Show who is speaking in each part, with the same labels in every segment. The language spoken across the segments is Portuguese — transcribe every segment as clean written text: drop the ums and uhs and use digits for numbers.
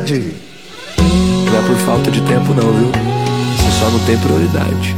Speaker 1: verdade, não é por falta de tempo não, viu? Você só não tem prioridade.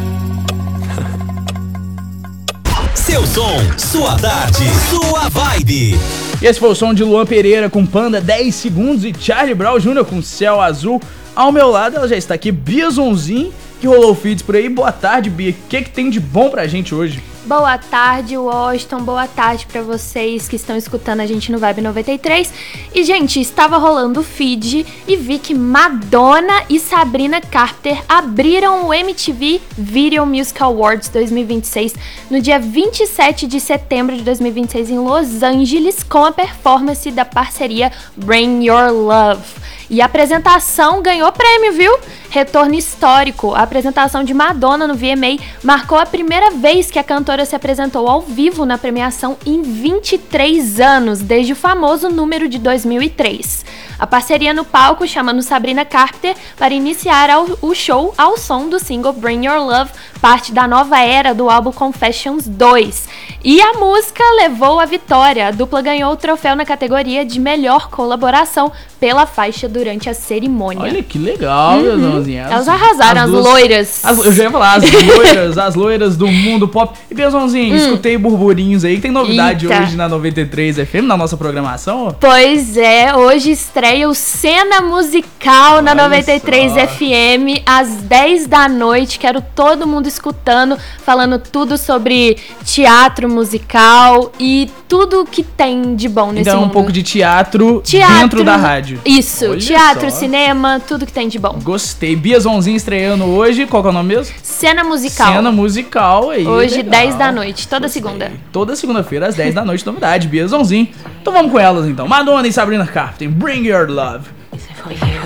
Speaker 2: Seu som, sua tarde, sua vibe.
Speaker 3: E esse foi o som de Luan Pereira com Panda 10 segundos e Charlie Brown Jr. com Céu Azul. Ao meu lado ela já está aqui, Bia Zonzin, que rolou feeds por aí. Boa tarde, Bia. O que tem de bom pra gente hoje?
Speaker 4: Boa tarde, Washington. Boa tarde pra vocês que estão escutando a gente no Vibe 93. E, gente, estava rolando o feed e vi que Madonna e Sabrina Carpenter abriram o MTV Video Music Awards 2026 no dia 27 de setembro de 2026 em Los Angeles, com a performance da parceria Bring Your Love. E a apresentação ganhou prêmio, viu? Retorno histórico. A apresentação de Madonna no VMA marcou a primeira vez que a cantora se apresentou ao vivo na premiação em 23 anos, desde o famoso número de 2003. A parceria no palco chamando Sabrina Carpenter para iniciar o show ao som do single Bring Your Love, parte da nova era do álbum Confessions 2. E a música levou a vitória. A dupla ganhou o troféu na categoria de melhor colaboração pela faixa durante a cerimônia.
Speaker 3: Olha que legal, meu Zonzinha.
Speaker 4: Elas arrasaram, as loiras.
Speaker 3: Eu já ia falar, as loiras do mundo pop. E Bezonzinho, escutei burburinhos aí, que tem novidade hoje na 93 FM, na nossa programação.
Speaker 4: Pois é, hoje estreia o Cena Musical na 93 FM, às 10 da noite. Quero todo mundo escutando, falando tudo sobre teatro musical e tudo que tem de bom nesse mundo.
Speaker 3: Então, um pouco de teatro dentro da rádio.
Speaker 4: Isso,
Speaker 3: olha
Speaker 4: teatro,
Speaker 3: só.
Speaker 4: Cinema, tudo que tem de bom.
Speaker 3: Gostei. Bia Zonzin estreando hoje, qual que é o nome mesmo?
Speaker 4: Cena Musical.
Speaker 3: Cena Musical aí.
Speaker 4: Hoje,
Speaker 3: legal.
Speaker 4: 10 da noite, toda
Speaker 3: Gostei.
Speaker 4: segunda.
Speaker 3: Toda segunda-feira, às 10 da noite, novidade, Bia Zonzin. Então vamos com elas então. Madonna e Sabrina Carpenter, Bring Your Love.